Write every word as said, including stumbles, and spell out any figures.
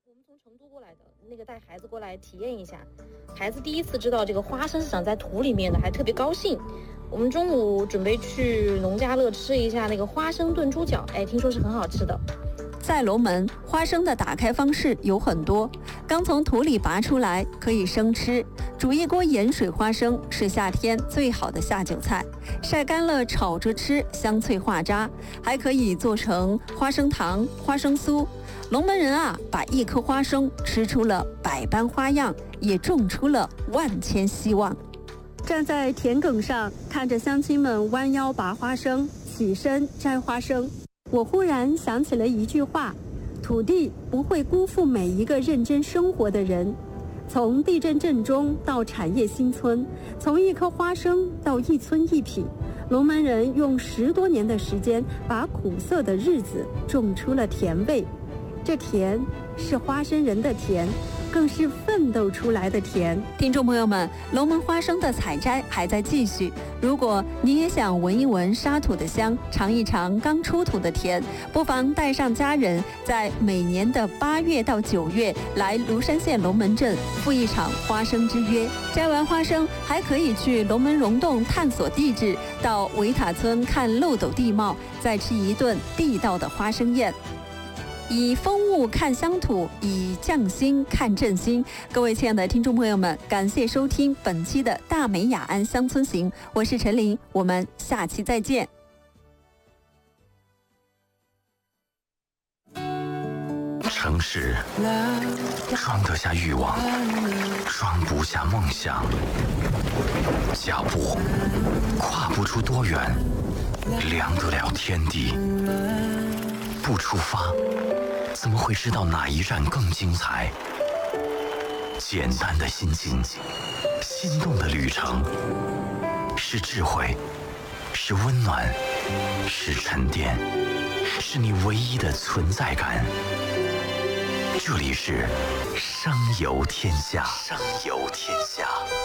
我们从成都过来的，那个带孩子过来体验一下，孩子第一次知道这个花生是长在土里面的，还特别高兴。我们中午准备去农家乐吃一下那个花生炖猪脚，哎，听说是很好吃的。 在龙门，花生的打开方式有很多，刚从土里拔出来可以生吃，煮一锅盐水花生是夏天最好的下酒菜，晒干了炒着吃，香脆化渣，还可以做成花生糖、花生酥。龙门人啊，把一颗花生吃出了百般花样，也种出了万千希望。站在田埂上，看着乡亲们弯腰拔花生，起身摘花生，我忽然想起了一句话：土地不会辜负每一个认真生活的人。从地震震中到产业新村，从一颗花生到一村一匹，龙门人用十多年的时间，把苦涩的日子种出了甜味。这甜是花生人的甜，更是奋斗出来的甜。听众朋友们，龙门花生的采摘还在继续，如果你也想闻一闻沙土的香，尝一尝刚出土的甜，不妨带上家人，在每年的八月到九月来庐山县龙门镇赴一场花生之约。摘完花生，还可以去龙门溶洞探索地质，到维塔村看漏斗地貌，再吃一顿地道的花生宴。以风物看乡土，以匠心看振兴。各位亲爱的听众朋友们，感谢收听本期的大美雅安乡村行，我是陈琳，我们下期再见。 城市装得下欲望，装不下梦想，脚步跨不出多远，量得了天地。不出发，怎么会知道哪一站更精彩？简单的心境，心动的旅程，是智慧，是温暖，是沉淀，是你唯一的存在感。这里是声游天下，声游天下。